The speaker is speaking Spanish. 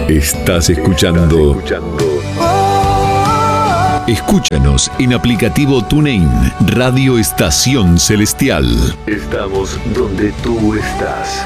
Estás escuchando. Escúchanos en aplicativo TuneIn, Radio Estación Celestial. Estamos donde tú estás.